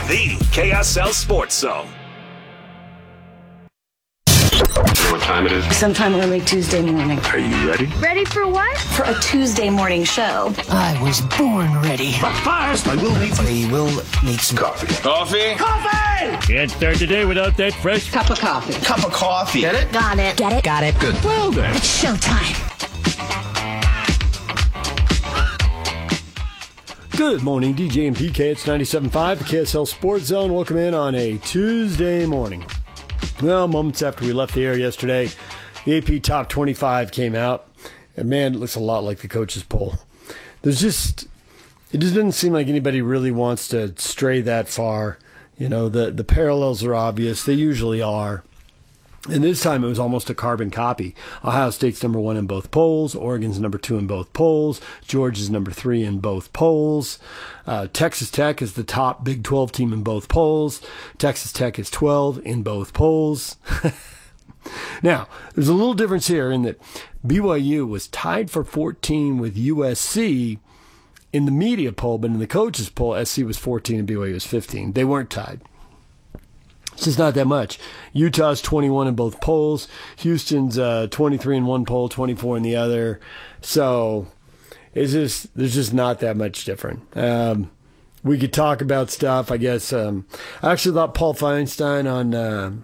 The KSL Sports Zone. What time it is? Sometime early Tuesday morning. Are you ready? Ready for what? For a Tuesday morning show. I was born ready. But first, We will need some Coffee. Coffee! Can't start the day without that fresh Cup of coffee. Cup of coffee. Get it? Got it. Get it? Got it. Good. Well then. It's showtime. Good morning, DJ and PK. It's 97.5, the KSL Sports Zone. Welcome in on a Tuesday morning. Well, moments after we left the air yesterday, the AP Top 25 came out. And man, it looks a lot like the coaches poll. It just doesn't seem like anybody really wants to stray that far. You know, the parallels are obvious. They usually are. And this time it was almost a carbon copy. Ohio State's number 1 in both polls. Oregon's number 2 in both polls. Georgia's number 3 in both polls. Texas Tech is the top Big 12 team in both polls. Texas Tech is 12 in both polls. Now, there's a little difference here in that BYU was tied for 14 with USC in the media poll, but in the coaches poll, SC was 14 and BYU was 15. They weren't tied. It's just not that much. Utah's 21 in both polls. Houston's 23 in one poll, 24 in the other. So there's just not that much different. We could talk about stuff, I guess. I actually thought Paul Feinstein on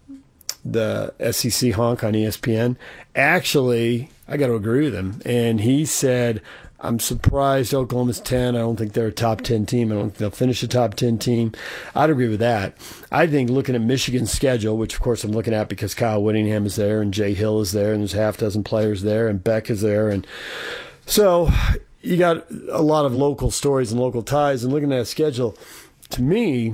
the SEC honk on ESPN, actually, I got to agree with him. And he said, I'm surprised Oklahoma's 10. I don't think they're a top 10 team. I don't think they'll finish a top 10 team. I'd agree with that. I think looking at Michigan's schedule, which of course I'm looking at because Kyle Whittingham is there and Jay Hill is there and there's half dozen players there and Beck is there. And so you got a lot of local stories and local ties. And looking at that schedule, to me,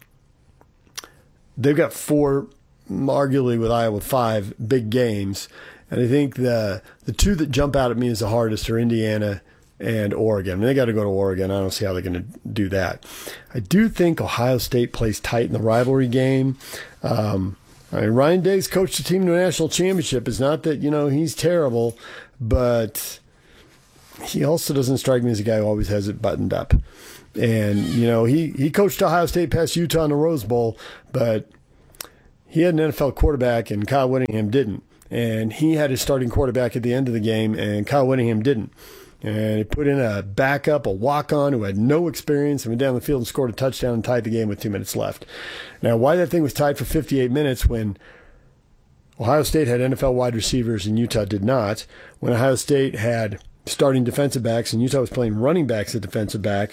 they've got 4, arguably with Iowa 5, big games. And I think the two that jump out at me as the hardest are Indiana and Oregon. I mean, they got to go to Oregon. I don't see how they're going to do that. I do think Ohio State plays tight in the rivalry game. Ryan Day's coached the team to a national championship. It's not that, he's terrible, but he also doesn't strike me as a guy who always has it buttoned up. And, he coached Ohio State past Utah in the Rose Bowl, but he had an NFL quarterback and Kyle Whittingham didn't. And he had his starting quarterback at the end of the game, and Kyle Whittingham didn't. And he put in a backup, a walk-on who had no experience, and went down the field and scored a touchdown and tied the game with 2 minutes left. Now, why that thing was tied for 58 minutes when Ohio State had NFL wide receivers and Utah did not, when Ohio State had starting defensive backs and Utah was playing running backs at defensive back,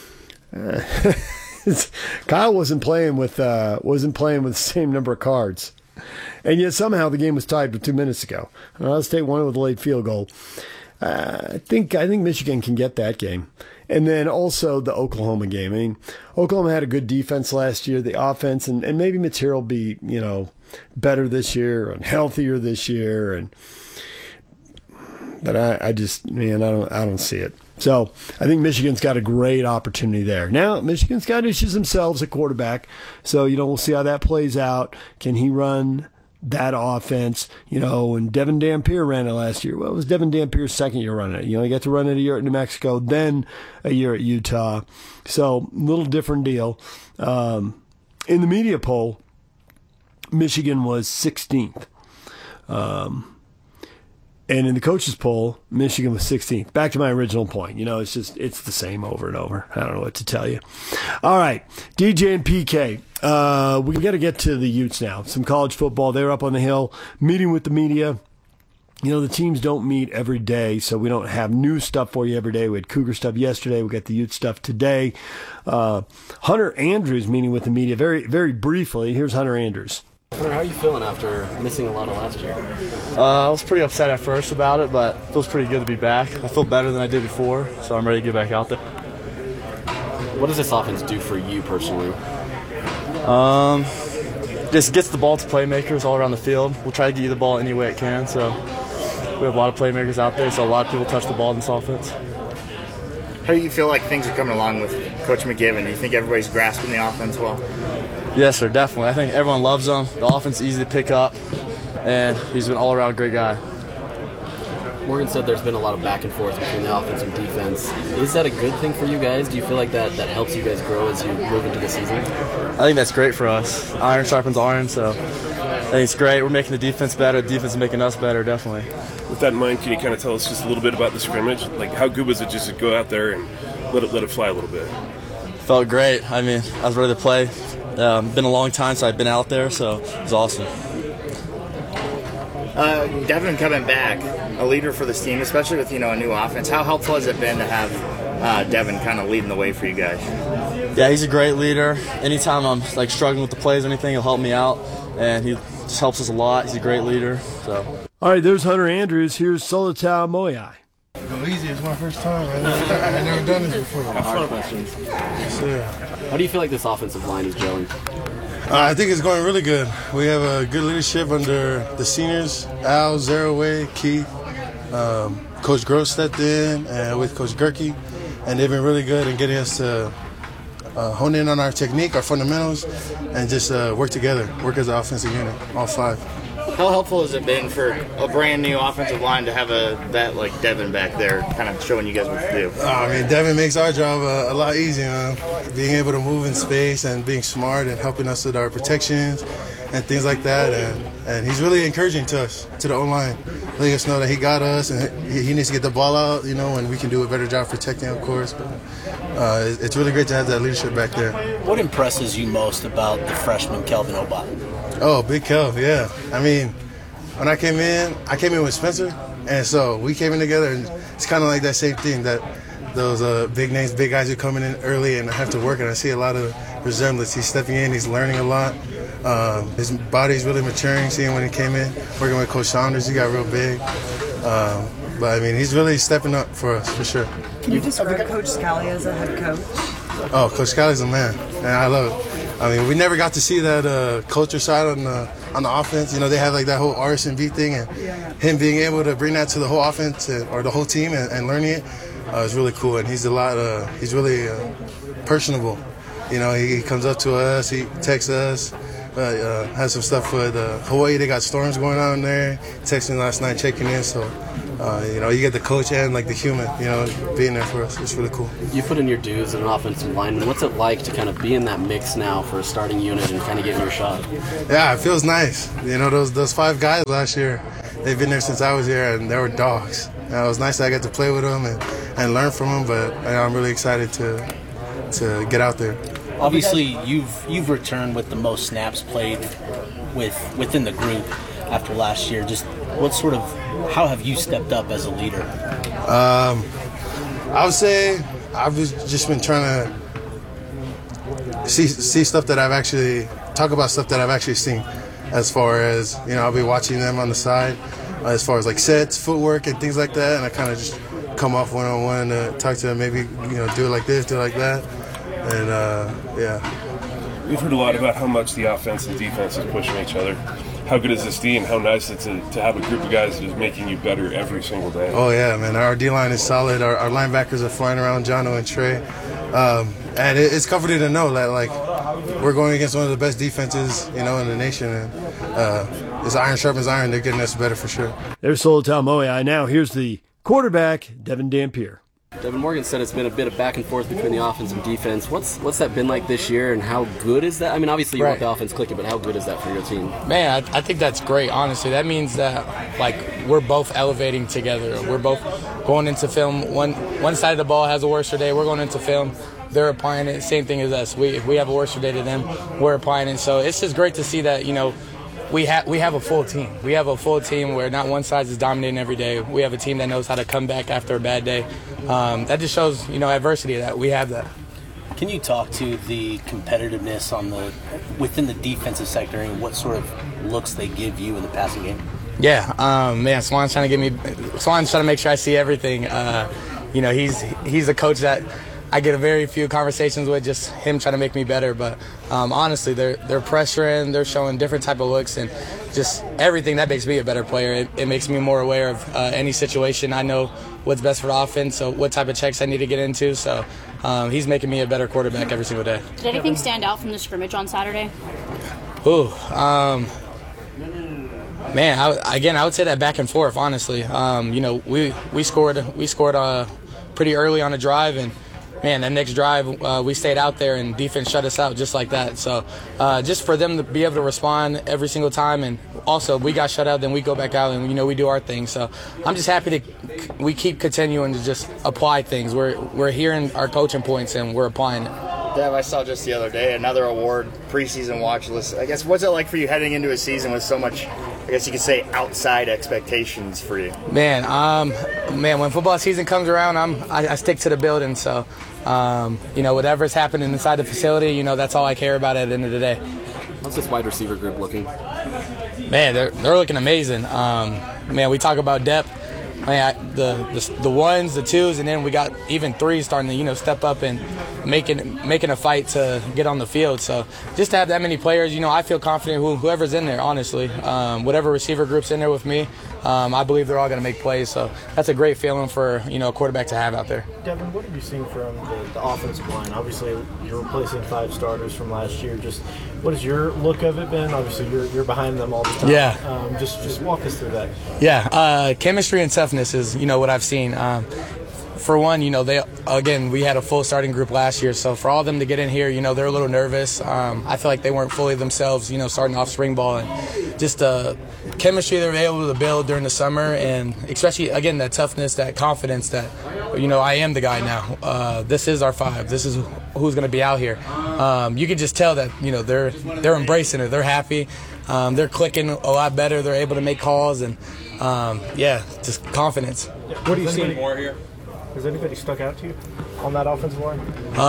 Kyle wasn't playing with the same number of cards. And yet somehow the game was tied with 2 minutes ago. Ohio State won it with a late field goal. I think Michigan can get that game. And then also the Oklahoma game. I mean, Oklahoma had a good defense last year. The offense and maybe material will be, better this year and healthier this year. But I don't see it. So I think Michigan's got a great opportunity there. Now, Michigan's got issues themselves at quarterback. So, we'll see how that plays out. Can he run that offense? And Devin Dampier ran it last year. Well, it was Devin Dampier's second year running it. He got to run it a year at New Mexico, then a year at Utah. So, a little different deal. In the media poll, Michigan was 16th. And in the coaches poll, Michigan was 16th. Back to my original point. It's the same over and over. I don't know what to tell you. All right, DJ and PK. We got to get to the Utes now. Some college football. They're up on the Hill, meeting with the media. The teams don't meet every day, so we don't have new stuff for you every day. We had Cougar stuff yesterday. We got the Ute stuff today. Hunter Andrews meeting with the media very, very briefly. Here's Hunter Andrews. Hunter, how are you feeling after missing a lot of last year? I was pretty upset at first about it, but it feels pretty good to be back. I feel better than I did before, so I'm ready to get back out there. What does this offense do for you personally? Just gets the ball to playmakers all around the field. We'll try to get you the ball any way it can, so we have a lot of playmakers out there, so a lot of people touch the ball in this offense. How do you feel like things are coming along with Coach McGivern? Do you think everybody's grasping the offense well? Yes, sir, definitely. I think everyone loves him. The offense is easy to pick up, and he's an all-around great guy. Morgan said there's been a lot of back and forth between the offense and defense. Is that a good thing for you guys? Do you feel like that helps you guys grow as you move into the season? I think that's great for us. Iron sharpens iron, so I think it's great. We're making the defense better. The defense is making us better, definitely. With that in mind, can you kind of tell us just a little bit about the scrimmage? Like, how good was it just to go out there and let it fly a little bit? Felt great. I mean, I was ready to play. Been a long time since I've been out there, so it was awesome. Devin coming back, a leader for this team, especially with a new offense. How helpful has it been to have Devin kind of leading the way for you guys? Yeah, he's a great leader. Anytime I'm struggling with the plays or anything, he'll help me out, and he just helps us a lot. He's a great leader. So. All right, there's Hunter Andrews. Here's Solitao Moyai. Go easy. It's my first time. I've never done this before. Hard questions. How do you feel like this offensive line is gelling? I think it's going really good. We have a good leadership under the seniors, Al, Zeraway, Keith. Coach Gross stepped in with Coach Gerke, and they've been really good in getting us to hone in on our technique, our fundamentals, and just work together, work as an offensive unit, all five. How helpful has it been for a brand new offensive line to have that like Devin back there kind of showing you guys what to do? I mean, Devin makes our job a lot easier, being able to move in space and being smart and helping us with our protections and things like that. And he's really encouraging to us, to the O-line, letting us know that he got us and he needs to get the ball out, and we can do a better job protecting, of course. But it's really great to have that leadership back there. What impresses you most about the freshman Kelvin Obot? Oh, Big Kel, yeah. I mean, when I came in with Spencer, and so we came in together, and it's kind of like that same thing, that those big names, big guys who are coming in early and have to work, and I see a lot of resemblance. He's stepping in, he's learning a lot. His body's really maturing, seeing when he came in, working with Coach Saunders, he got real big. But, I mean, he's really stepping up for us, for sure. Can you describe Coach Scally as a head coach? Oh, Coach Scally's a man, and I love it. I mean, we never got to see that culture side on the offense. They have like that whole RS&B thing, and him being able to bring that to the whole offense or the whole team and learning it is really cool. And he's he's really personable. He comes up to us, he texts us, has some stuff with Hawaii. They got storms going on there. Texted me last night, checking in. So. You get the coach and like the human, being there for us. It's really cool. You put in your dues as an offensive lineman. What's it like to kind of be in that mix now for a starting unit and kind of getting your shot? Yeah, it feels nice. Those 5 guys last year, they've been there since I was here, and they were dogs. It was nice that I got to play with them and learn from them. But I'm really excited to get out there. Obviously, you've returned with the most snaps played within the group after last year. Just how have you stepped up as a leader? I would say I've just been trying to see stuff that I've actually talk about stuff that I've actually seen. As far as I'll be watching them on the side, as far as like sets, footwork, and things like that, and I kind of just come off one-on-one to talk to them. Maybe do it like this, do it like that, and yeah. We've heard a lot about how much the offense and defense is pushing each other. How good is this D, and how nice it's to have a group of guys that is making you better every single day? Oh, yeah, man. Our D-line is solid. Our linebackers are flying around, Jono and Trey. And it's comforting to know that, like, we're going against one of the best defenses, in the nation. And it's iron sharpens iron. They're getting us better for sure. There's Solitao Moyai. Now here's the quarterback, Devin Dampier. Devin Morgan said it's been a bit of back and forth between the offense and defense. What's that been like this year, and how good is that? I mean, obviously you want the offense clicking, but how good is that for your team? Man, I think that's great, honestly. That means that, we're both elevating together. We're both going into film. One side of the ball has a worse day. We're going into film. They're applying it. Same thing as us. If we have a worse day to them, we're applying it. So it's just great to see that, we have a full team. We have a full team where not one side is dominating every day. We have a team that knows how to come back after a bad day. That just shows, adversity, that we have that. Can you talk to the competitiveness within the defensive sector and what sort of looks they give you in the passing game? Yeah, man, Swan's trying to make sure I see everything. He's a coach that I get a very few conversations with, just him trying to make me better. But honestly, they're pressuring, they're showing different type of looks, and just everything that makes me a better player. It makes me more aware of any situation. I know what's best for the offense, so what type of checks I need to get into. So he's making me a better quarterback every single day. Did anything stand out from the scrimmage on Saturday? Man, I would say that back and forth, honestly. We scored pretty early on a drive, and man, that next drive we stayed out there and defense shut us out just like that. So just for them to be able to respond every single time, and also we got shut out, then we go back out and we do our thing. So I'm just happy we keep continuing to just apply things. We're hearing our coaching points and we're applying it. Dev, I saw just the other day another award, preseason watch list. I guess, what's it like for you heading into a season with so much, I guess you could say, outside expectations for you? Man, when football season comes around, I stick to the building. So, whatever's happening inside the facility, that's all I care about at the end of the day. How's this wide receiver group looking? Man, they're looking amazing. Man, we talk about depth. Man, the ones, the twos, and then we got even threes starting to step up and making a fight to get on the field. So just to have that many players, I feel confident whoever's in there. Honestly, whatever receiver group's in there with me, I believe they're all going to make plays. So that's a great feeling for a quarterback to have out there. Devin, what have you seen from the offensive line? Obviously, you're replacing 5 starters from last year. Just what has your look of it been? Obviously, you're behind them all the time. Yeah. Just walk us through that. Yeah. Chemistry and toughness is what I've seen. For one, we had a full starting group last year, so for all of them to get in here, they're a little nervous. I feel like they weren't fully themselves, starting off spring ball, and just the chemistry they were able to build during the summer, and especially, again, that toughness, that confidence that, I am the guy now. This is our 5. This is who's going to be out here. You can just tell that, they're embracing it. They're happy. They're clicking a lot better. They're able to make calls, and, just confidence. What do you see more here? Has anybody stuck out to you on that offensive line?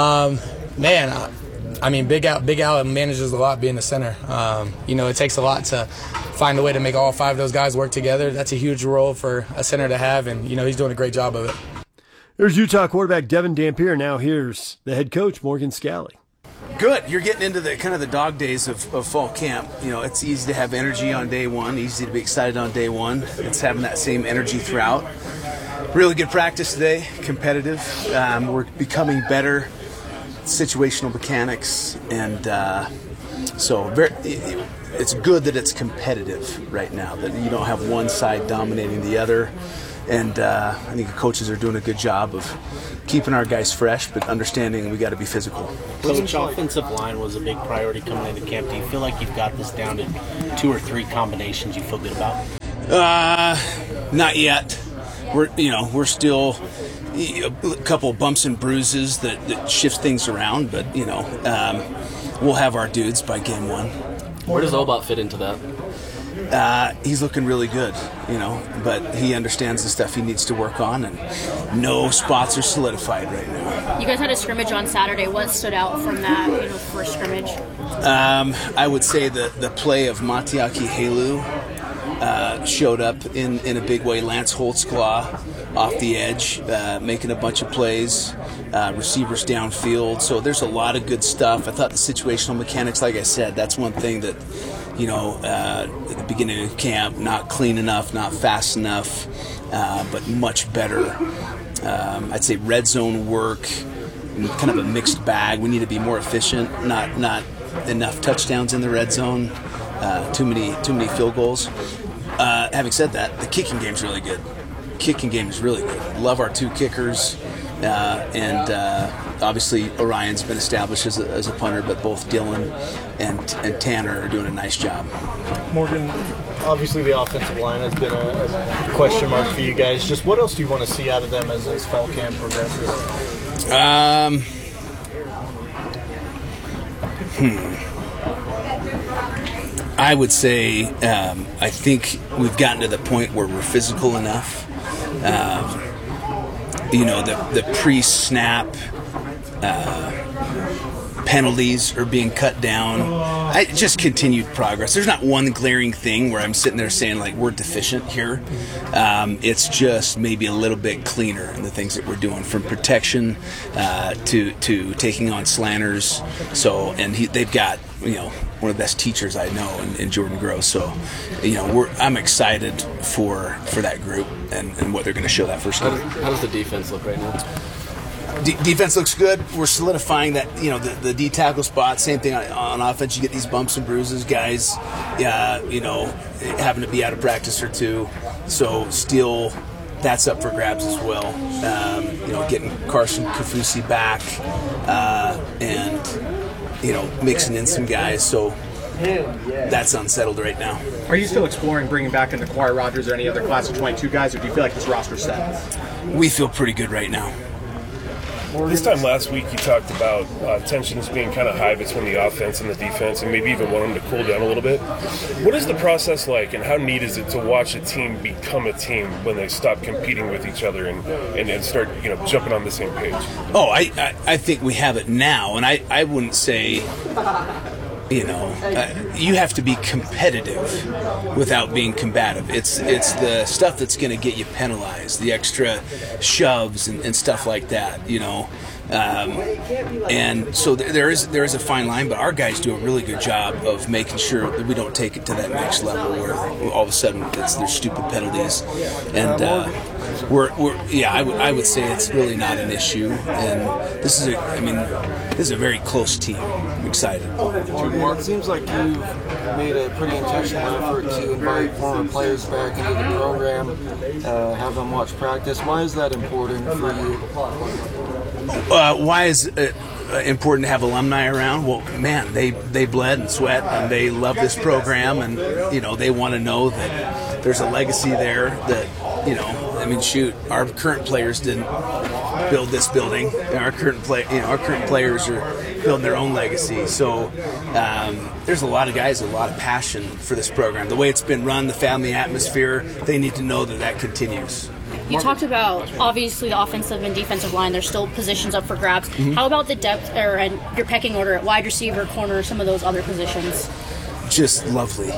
Big Al manages a lot being the center. It takes a lot to find a way to make all 5 of those guys work together. That's a huge role for a center to have, and, he's doing a great job of it. There's Utah quarterback Devin Dampier. Now here's the head coach, Morgan Scalley. Good. You're getting into the kind of the dog days of fall camp. It's easy to have energy on day one, easy to be excited on day one. It's having that same energy throughout. Really good practice today, competitive. We're becoming better, situational mechanics, and it's good that it's competitive right now, that you don't have one side dominating the other. And I think the coaches are doing a good job of keeping our guys fresh, but understanding we got to be physical. Coach, offensive line was a big priority coming into camp. Do you feel like you've got this down to 2 or 3 combinations you feel good about? Not yet. We're still a couple bumps and bruises that shift things around, but we'll have our dudes by game 1. Where does Obot fit into that? He's looking really good, but he understands the stuff he needs to work on, and no spots are solidified right now. You guys had a scrimmage on Saturday. What stood out from that, first scrimmage? I would say the play of Matiaki Helu showed up in a big way. Lance Holtzclaw off the edge, making a bunch of plays, receivers downfield. So there's a lot of good stuff. I thought the situational mechanics, like I said, that's one thing that, at the beginning of camp, not clean enough, not fast enough, but much better. I'd say red zone work, kind of a mixed bag. We need to be more efficient, not enough touchdowns in the red zone, too many field goals. Having said that, the kicking game's really good. Kicking game is really good. Love our 2 kickers, and obviously Orion's been established as a punter, but both Dylan and Tanner are doing a nice job. Morgan, obviously the offensive line has been a question mark for you guys. Just what else do you want to see out of them as fall camp progresses? I would say I think we've gotten to the point where we're physical enough. The pre-snap penalties are being cut down. Just continued progress. There's not one glaring thing where I'm sitting there saying, like, we're deficient here. It's just maybe a little bit cleaner in the things that we're doing, from protection to taking on slanters. So, and they've got, one of the best teachers I know in Jordan Gross. So, I'm excited for that group and what they're going to show that first game. How does the defense look right now? Defense looks good. We're solidifying that, the D tackle spot. Same thing on offense. You get these bumps and bruises, guys, having to be out of practice or two. So still, that's up for grabs as well. Getting Carson Kafusi back and, mixing in some guys. So that's unsettled right now. Are you still exploring bringing back in Naquari Rogers or any other class of 22 guys, or do you feel like this roster's set? We feel pretty good right now. This time last week, you talked about tensions being kind of high between the offense and the defense, and maybe even wanting to cool down a little bit. What is the process like, and how neat is it to watch a team become a team when they stop competing with each other and start jumping on the same page? Oh, I think we have it now, and I wouldn't say. You have to be competitive without being combative. It's the stuff that's going to get you penalized, the extra shoves and stuff like that, and so there is a fine line, but our guys do a really good job of making sure that we don't take it to that next level where all of a sudden there's stupid penalties, and I would say it's really not an issue, and this is a very close team. I'm excited. It seems like you've made a pretty intentional effort to invite former players back into the program, have them watch practice. Why is that important for you? Why is it important to have alumni around? Well, man, they bled and sweat, and they love this program, and they want to know that there's a legacy there. That our current players didn't build this building. Our current players are building their own legacy. So there's a lot of guys with a lot of passion for this program. The way it's been run, the family atmosphere, they need to know that continues. You talked about, obviously, the offensive and defensive line. There's still positions up for grabs. Mm-hmm. How about the depth and your pecking order at wide receiver, corner, some of those other positions? Just lovely.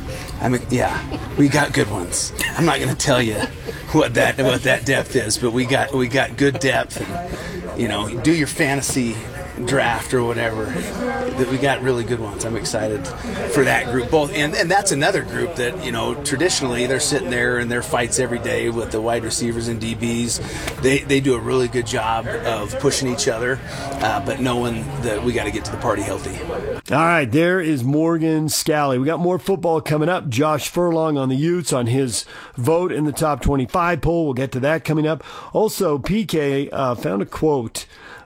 We got good ones. I'm not going to tell you what that depth is, but we got good depth. And, do your fantasy draft or whatever, that we got really good ones. I'm excited for that group both, and that's another group that traditionally they're sitting there in their fights every day with the wide receivers and DBs. They do a really good job of pushing each other, but knowing that we got to get to the party healthy. All right, there is Morgan Scalley. We got more football coming up. Josh Furlong on the Utes on his vote in the top 25 poll. We'll get to that coming up. Also, PK found a quote.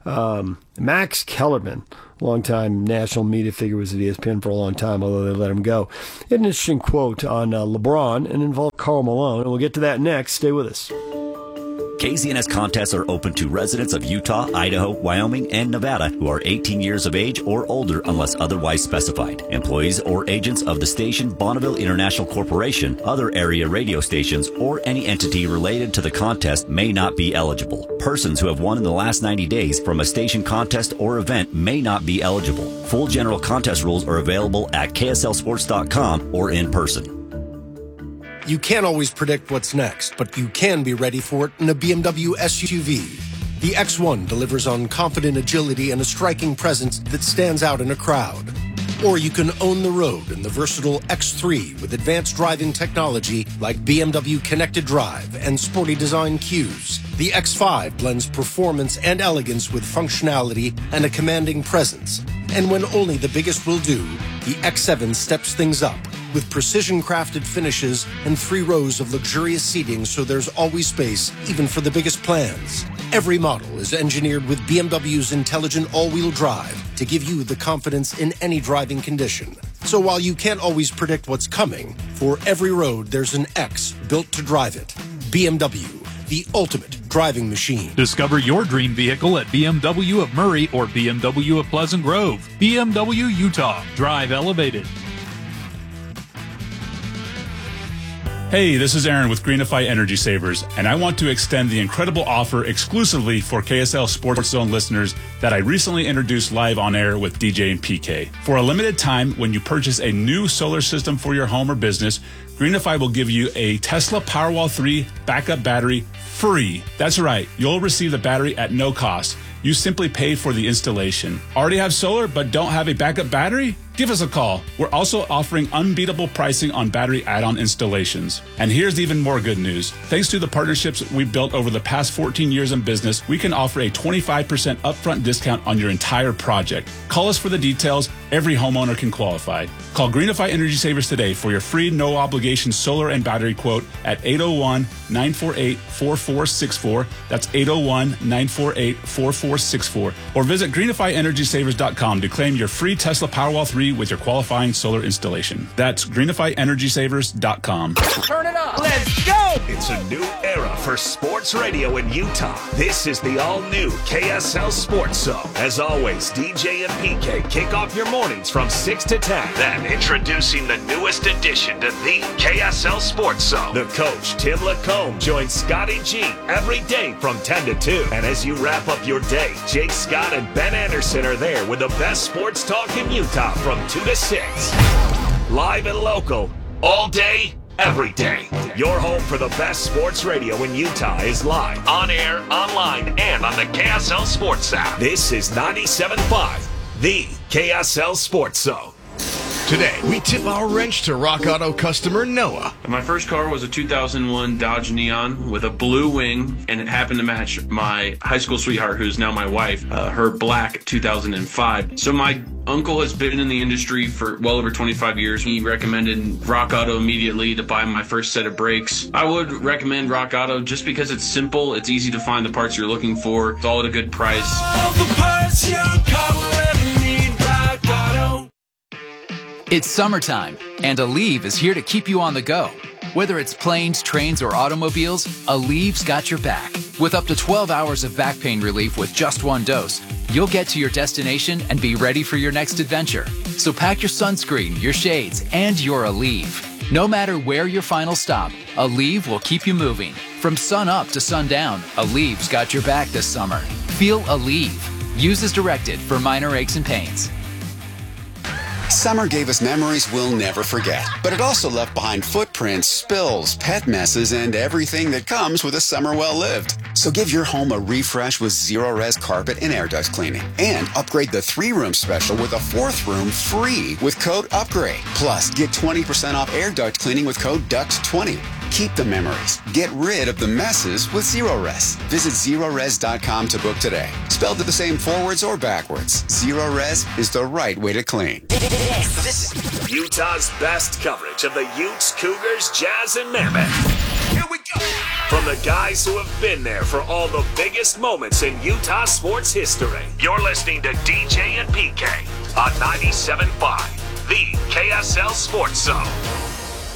Max Kellerman, longtime national media figure, was at ESPN for a long time, although they let him go. An interesting quote on LeBron and involved Karl Malone, and we'll get to that next. Stay with us. KZNS contests are open to residents of Utah, Idaho, Wyoming, and Nevada who are 18 years of age or older unless otherwise specified. Employees or agents of the station Bonneville International Corporation, other area radio stations, or any entity related to the contest may not be eligible. Persons who have won in the last 90 days from a station contest or event may not be eligible. Full general contest rules are available at KSLSports.com or in person. You can't always predict what's next, but you can be ready for it in a BMW SUV. The X1 delivers on confident agility and a striking presence that stands out in a crowd. Or you can own the road in the versatile X3 with advanced driving technology like BMW Connected Drive and sporty design cues. The X5 blends performance and elegance with functionality and a commanding presence. And when only the biggest will do, the X7 steps things up with precision-crafted finishes and 3 rows of luxurious seating so there's always space, even for the biggest plans. Every model is engineered with BMW's intelligent all-wheel drive to give you the confidence in any driving condition. So while you can't always predict what's coming, for every road there's an X built to drive it. BMW, the ultimate driving machine. Discover your dream vehicle at BMW of Murray or BMW of Pleasant Grove. BMW Utah. Drive elevated. Hey, this is Aaron with Greenify Energy Savers, and I want to extend the incredible offer exclusively for KSL Sports Zone listeners that I recently introduced live on air with DJ and PK. For a limited time, when you purchase a new solar system for your home or business, Greenify will give you a Tesla Powerwall 3 backup battery free. That's right, you'll receive the battery at no cost. You simply pay for the installation. Already have solar but don't have a backup battery? Give us a call. We're also offering unbeatable pricing on battery add-on installations. And here's even more good news. Thanks to the partnerships we've built over the past 14 years in business, we can offer a 25% upfront discount on your entire project. Call us for the details. Every homeowner can qualify. Call Greenify Energy Savers today for your free no-obligation solar and battery quote at 801-948-4464. That's 801-948-4464. Or visit greenifyenergysavers.com to claim your free Tesla Powerwall 3 with your qualifying solar installation. That's greenifyenergysavers.com. Turn it up. Let's go. It's a new era for sports radio in Utah. This is the all-new KSL Sports Zone. As always, DJ and PK kick off your mornings from 6 to 10. Then introducing the newest addition to the KSL Sports Zone. The coach, Tim Lacombe, joins Scotty G every day from 10 to 2. And as you wrap up your day, Jake Scott and Ben Anderson are there with the best sports talk in Utah from 2 to 6. Live and local, all day, every day. Your home for the best sports radio in Utah is live, on air, online, and on the KSL Sports app. This is 97.5, the KSL Sports Zone. Today, we tip our wrench to Rock Auto customer Noah. My first car was a 2001 Dodge Neon with a blue wing, and it happened to match my high school sweetheart, who's now my wife, her black 2005. So my uncle has been in the industry for well over 25 years. He recommended Rock Auto immediately to buy my first set of brakes. I would recommend Rock Auto just because it's simple, it's easy to find the parts you're looking for, it's all at a good price. All the parts your car will ever need, Rock Auto. It's summertime, and Aleve is here to keep you on the go. Whether it's planes, trains, or automobiles, Aleve's got your back. With up to 12 hours of back pain relief with just one dose, you'll get to your destination and be ready for your next adventure. So pack your sunscreen, your shades, and your Aleve. No matter where your final stop, Aleve will keep you moving. From sun up to sundown, Aleve's got your back this summer. Feel Aleve. Use as directed for minor aches and pains. Summer gave us memories we'll never forget, but it also left behind footprints, spills, pet messes, and everything that comes with a summer well lived. So give your home a refresh with Zero-Res carpet and air duct cleaning, and upgrade the 3-room special with a 4th room free with code UPGRADE. Plus, get 20% off air duct cleaning with code DUCT20. Keep the memories. Get rid of the messes with Zero-Res. Visit Zero-Res.com to book today. Spelled the same forwards or backwards, Zero-Res is the right way to clean. This is Utah's best coverage of the Utes, Cougars, Jazz, and Mammoth. Here we go. From the guys who have been there for all the biggest moments in Utah sports history. You're listening to DJ and PK on 97.5, the KSL Sports Zone.